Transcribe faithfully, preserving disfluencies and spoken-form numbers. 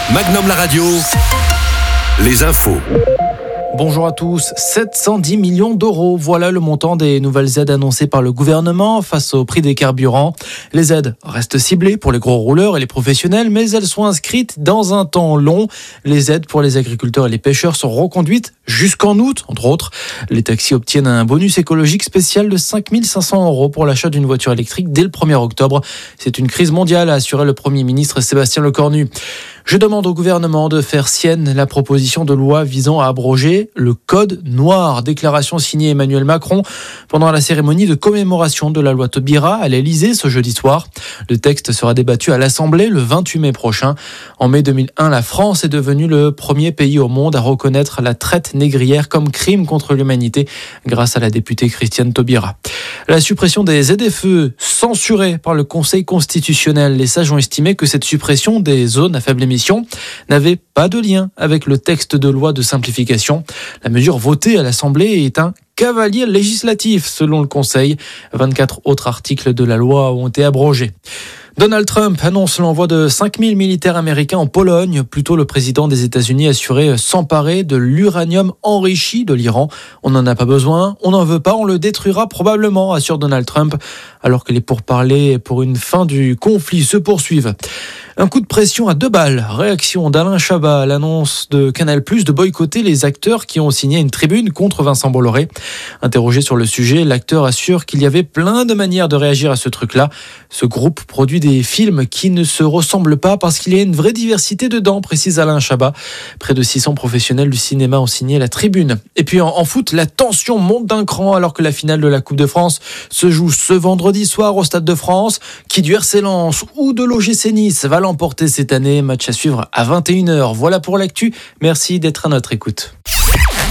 Magnum la radio, les infos. Bonjour à tous. sept cent dix millions d'euros, voilà le montant des nouvelles aides annoncées par le gouvernement face au prix des carburants. Les aides restent ciblées pour les gros rouleurs et les professionnels, mais elles sont inscrites dans un temps long. Les aides pour les agriculteurs et les pêcheurs sont reconduites jusqu'en août, entre autres. Les taxis obtiennent un bonus écologique spécial de cinq mille cinq cents euros pour l'achat d'une voiture électrique dès le premier octobre. C'est une crise mondiale, a assuré le Premier ministre Sébastien Lecornu. Je demande au gouvernement de faire sienne la proposition de loi visant à abroger le code noir. Déclaration signée Emmanuel Macron pendant la cérémonie de commémoration de la loi Taubira à l'Elysée ce jeudi soir. Le texte sera débattu à l'Assemblée le vingt-huit mai prochain. En mai deux mille un, la France est devenue le premier pays au monde à reconnaître la traite négrière comme crime contre l'humanité grâce à la députée Christiane Taubira. La suppression des Z F E censurée par le Conseil constitutionnel. Les sages ont estimé que cette suppression des zones à faible émission n'avait pas de lien avec le texte de loi de simplification. La mesure votée à l'Assemblée est un cavalier législatif, selon le Conseil. vingt-quatre autres articles de la loi ont été abrogés. Donald Trump annonce l'envoi de cinq mille militaires américains en Pologne. Plus tôt, le président des États-Unis assurait s'emparer de l'uranium enrichi de l'Iran. On n'en a pas besoin, on n'en veut pas, on le détruira probablement, assure Donald Trump, alors que les pourparlers pour une fin du conflit se poursuivent. Un coup de pression à deux balles. Réaction d'Alain Chabat à l'annonce de Canal+ de boycotter les acteurs qui ont signé une tribune contre Vincent Bolloré. Interrogé sur le sujet, l'acteur assure qu'il y avait plein de manières de réagir à ce truc-là. Ce groupe produit des films qui ne se ressemblent pas parce qu'il y a une vraie diversité dedans, précise Alain Chabat. Près de six cents professionnels du cinéma ont signé la tribune. Et puis en, en foot, la tension monte d'un cran alors que la finale de la Coupe de France se joue ce vendredi soir au Stade de France. Qui du R C Lens ou de l'O G C Nice va l'emporter cette année? Match à suivre à vingt et une heures. Voilà pour l'actu. Merci d'être à notre écoute.